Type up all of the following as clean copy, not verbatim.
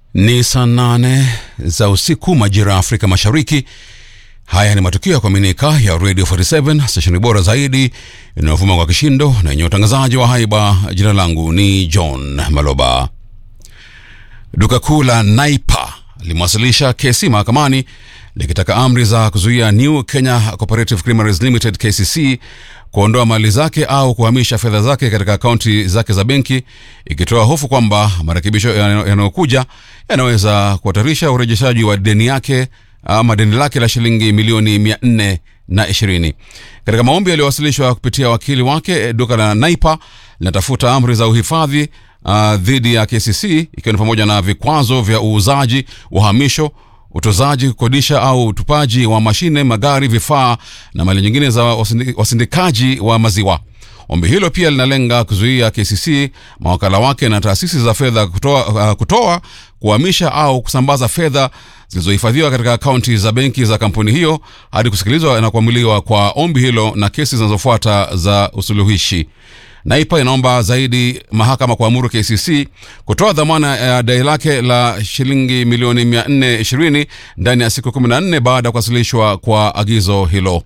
Ni saa 8 za usiku majira ya Afrika Mashariki. Haya ni matukio ya kuaminika ya Radio 47, station bora zaidi inayovuma kwa kishindo na yenye utangazaji wa haiba. Jina langu ni John Maloba. Duka kuu la Naipa limewasilisha kesi mahakamani likitaka amri za kuzuia New Kenya Cooperative Creameries Limited KCC kuondoa mali zake au kuhamisha fedha zake katika akaunti zake za benki, ikitoa hofu kwamba marekebisho yanayokuja yanaweza kuhatarisha urejeshaji wa deni yake ama deni lake la shilingi milioni 420. Katika maombi yaliyowasilishwa kupitia wakili wake, duka la Naipa linatafuta amri za uhifadhi dhidi ya KCC, ikiwa ni pamoja na vikwazo vya uuzaji, uhamisho, utozaji, kukodisha au utupaji wa mashine, magari, vifaa na mali nyingine za wasindikaji wa maziwa. Ombi hilo pia linalenga kuzuia KCC, mawakala wake na taasisi za fedha kutoa, kuhamisha au kusambaza fedha zilizohifadhiwa katika akaunti za benki za kampuni hiyo hadi kusikilizwa na kuamuliwa kwa ombi hilo na kesi zinazofuata za usuluhishi. Naipa inaomba zaidi mahakama kuamuru KCC kutoa dhamana ya dai lake la shilingi milioni 420 ndani ya siku 14 baada ya kuwasilishwa kwa agizo hilo.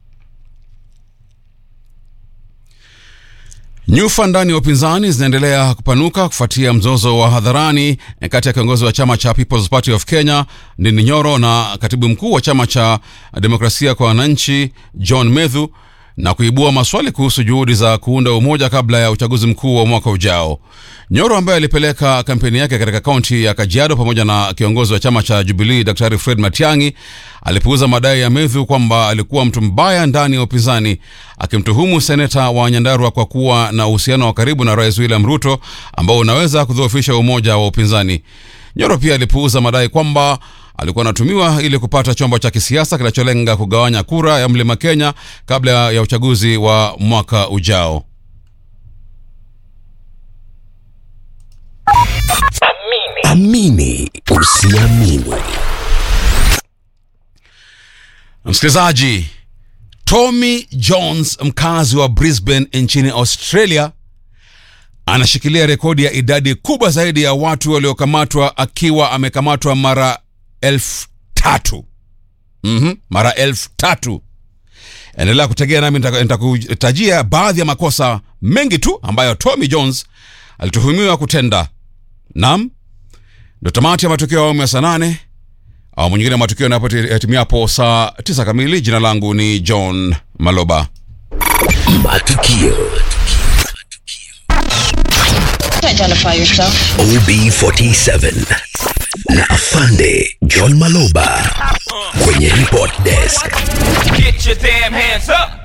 Nyufa ndani ya upinzani zinaendelea kupanuka kufuatia mzozo wa hadharani kati ya kiongozi wa chama cha People's Party of Kenya Ndindi Nyoro na katibu mkuu wa chama cha Demokrasia kwa Wananchi John Methu, na kuibua maswali kuhusu juhudi za kuunda umoja kabla ya uchaguzi mkuu wa mwaka ujao. Nyoro, ambaye alipeleka kampeni yake katika kaunti ya Kajiado pamoja na kiongozi wa chama cha Jubilee Daktari Fred Matiang'i, alipuuza madai ya Methu kwamba alikuwa mtu mbaya ndani ya upinzani, akimtuhumu seneta wa Nyandarua kwa kuwa na uhusiano wa karibu na Rais William Ruto ambao unaweza kudhoofisha umoja wa upinzani. Nyoro pia alipuuza madai kwamba alikuwa anatumiwa ili kupata chombo cha kisiasa kinacholenga kugawanya kura ya Mlima Kenya kabla ya uchaguzi wa mwaka ujao. Amini usiamini. Msikilizaji, Tommy Jones, mkazi wa Brisbane nchini Australia, anashikilia rekodi ya idadi kubwa zaidi ya watu waliokamatwa, akiwa amekamatwa mara 3,000. Mara 3,000. Endelea kutegea nami nitakutajia baadhi ya makosa mengi tu ambayo Tommy Jones alituhumiwa kutenda. Naam, ndio tamati ya matukio ya awamu ya saa 8. Awamu nyingine ya matukio yanapotimia hapo saa 9 kamili. Jina langu ni John Maloba. Matukio. Identify yourself. OB47 na Afande John Maloba kwenye report desk. Get your damn hands up.